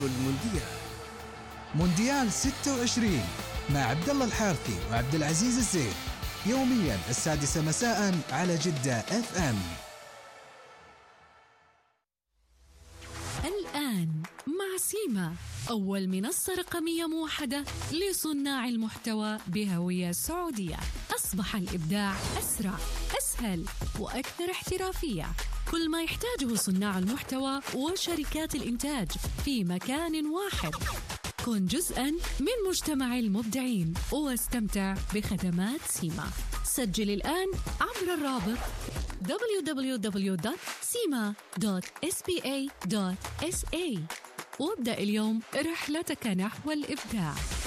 المونديال مونديال 26 مع عبد الله الحارثي وعبد العزيز الزين، يوميا 6 مساء على جدة اف ام. الآن مع سيما، أول منصة رقمية موحدة لصناع المحتوى بهوية سعودية. أصبح الإبداع أسرع، أسهل وأكثر احترافية. كل ما يحتاجه صناع المحتوى وشركات الإنتاج في مكان واحد. كن جزءاً من مجتمع المبدعين واستمتع بخدمات سيما. سجل الآن عبر الرابط www.sima.spa.sa وابدأ اليوم رحلتك نحو الإبداع.